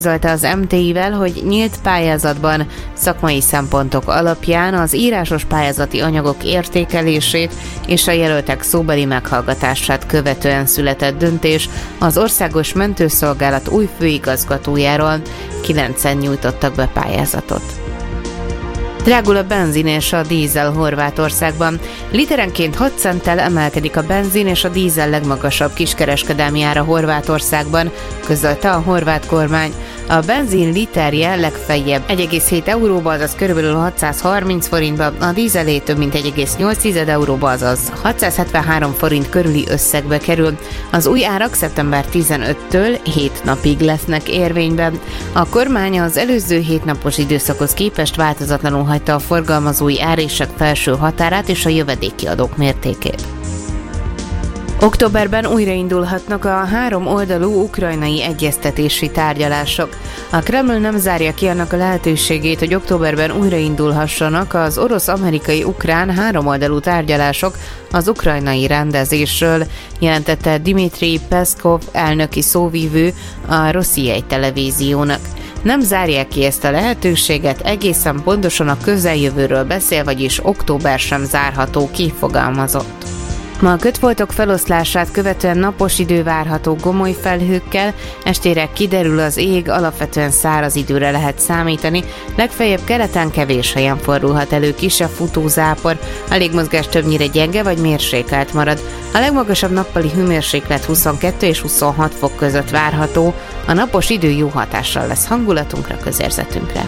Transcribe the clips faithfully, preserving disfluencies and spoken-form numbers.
Közölte az em té i-vel, hogy nyílt pályázatban szakmai szempontok alapján az írásos pályázati anyagok értékelését és a jelöltek szóbeli meghallgatását követően született döntés az Országos Mentőszolgálat új főigazgatójáról. Kilencen nyújtottak be pályázatot. Drágul a benzin és a dízel Horvátországban. Literenként hat centtel emelkedik a benzin és a dízel legmagasabb kiskereskedelmi ára Horvátországban, közölte a horvát kormány. A benzin literje legfeljebb egy egész hét euróba, azaz körülbelül hatszázharminc forintba, a dízelé több mint egy egész nyolc euróba, azaz hatszázhetvenhárom forint körüli összegbe kerül. Az új árak szeptember tizenötödikétől hét napig lesznek érvényben. A kormány az előző hét napos időszakhoz képest változatlanul hagyta a forgalmazói árések felső határát és a jövedéki adók mértékét. Októberben újraindulhatnak a három oldalú ukrajnai egyeztetési tárgyalások. A Kreml nem zárja ki annak a lehetőségét, hogy októberben újraindulhassanak az orosz-amerikai-ukrán háromoldalú tárgyalások az ukrajnai rendezésről, jelentette Dmitry Peszkov elnöki szóvivő a Rossziai televíziónak. Nem zárják ki ezt a lehetőséget, egészen pontosan a közeljövőről beszél, vagyis október sem zárható ki, fogalmazott. Ma a kötfoltok feloszlását követően napos idő várható gomoly felhőkkel, estére kiderül az ég, alapvetően száraz időre lehet számítani, legfeljebb keleten kevés helyen fordulhat elő kisebb futózápor, a légmozgás többnyire gyenge vagy mérsékelt marad. A legmagasabb nappali hőmérséklet huszonkettő és huszonhat fok között várható, a napos idő jó hatással lesz hangulatunkra, közérzetünkre.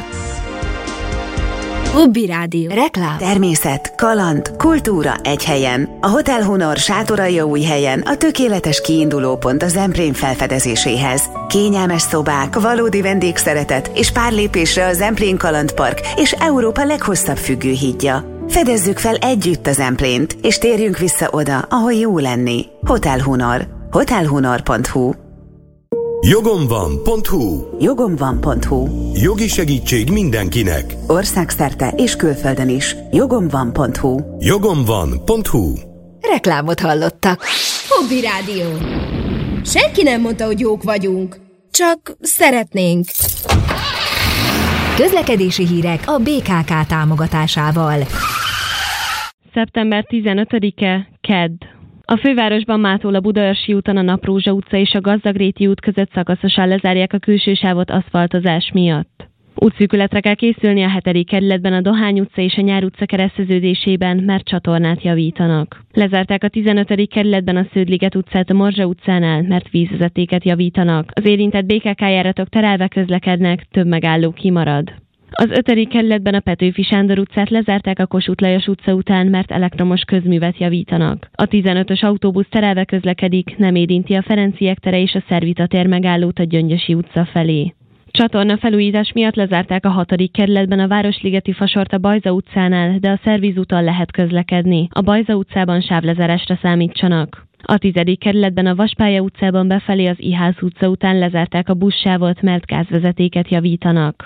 Hobby Rádió. Reklám. Természet, kaland, kultúra egy helyen. A Hotel Honor Sátoraljaújhelyen a tökéletes kiindulópont a Zemplén felfedezéséhez. Kényelmes szobák, valódi vendégszeretet és pár lépésre a Zemplén Kalandpark és Európa leghosszabb függőhídja. Fedezzük fel együtt a Zemplént, és térjünk vissza oda, ahol jó lenni. Hotel Honor. hotelhonor pont hu. Jogom van pont hu. Jogom van pont hu. Jogi segítség mindenkinek. Országszerte és külföldön is. Jogom van pont hu. Jogom van pont hu. Reklámot hallottak. Hobby Rádió. Senki nem mondta, hogy jók vagyunk. Csak szeretnénk. Közlekedési hírek a bé ká ká támogatásával. szeptember tizenötödike, kedd. A fővárosban mától a Budaörsi úton a Naprózsa utca és a Gazdagréti út között szakaszosan lezárják a külső sávot aszfaltozás miatt. Útszűkületre kell készülni a hetedik kerületben a Dohány utca és a Nyár utca kereszteződésében, mert csatornát javítanak. Lezárták a tizenötödik kerületben a Sződliget utcát a Morzsa utcánál, mert vízvezetéket javítanak. Az érintett bé ká ká járatok terelve közlekednek, több megálló kimarad. Az ötödik kerületben a Petőfi Sándor utcát lezárták a Kossuth Lajos utca után, mert elektromos közművet javítanak. A tizenötös autóbusz terelve közlekedik, nem érinti a Ferenciek tere és a Szervita tér megállót a Gyöngyösi utca felé. Csatorna felújítás miatt lezárták a hatodik kerületben a Városligeti fasort a Bajza utcánál, de a szervízúton lehet közlekedni. A Bajza utcában sávlezárásra számítsanak. A tizedik kerületben a Vaspálya utcában befelé az Ihász utca után lezárták a buszsávot, mert gázvezetéket javítanak.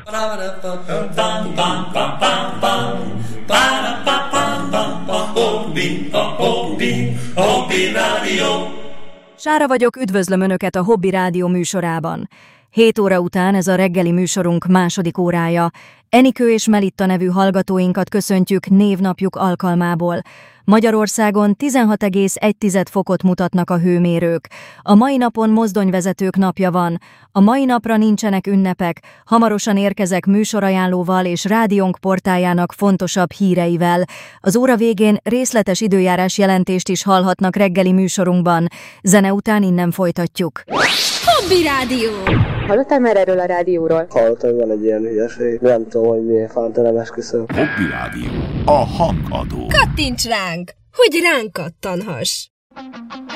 Sára vagyok, üdvözlöm Önöket a Hobby Rádió műsorában. Hét óra után ez a reggeli műsorunk második órája. Enikő és Melitta nevű hallgatóinkat köszöntjük névnapjuk alkalmából. Magyarországon tizenhat egész egy fokot mutatnak a hőmérők. A mai napon mozdonyvezetők napja van. A mai napra nincsenek ünnepek. Hamarosan érkezek műsorajánlóval és rádiónk portájának fontosabb híreivel. Az óra végén részletes időjárás jelentést is hallhatnak reggeli műsorunkban. Zene után innen folytatjuk. Hobby Rádió! Hallottál már erről a rádióról? Hallottam, van egy ilyen hülyeség. Nem tudom, hogy milyen fanta, nem esküszöm. Hobby Rádió. A hangadó. Kattints ránk, hogy ránk kattanhass!